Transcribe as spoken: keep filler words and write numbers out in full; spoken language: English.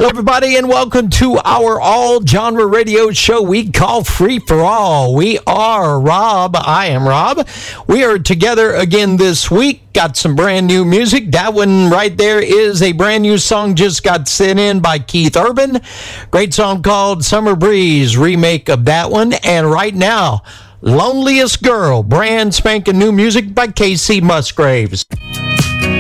Hello, everybody, and welcome to our all-genre radio show we call Free for All. We are Rob. I am Rob. We are together again this week. Got some brand new music. That one right there is a brand new song just got sent in by Keith Urban. Great song called Summer Breeze, remake of that one. And right now, Loneliest Girl, brand spanking new music by Casey Musgraves.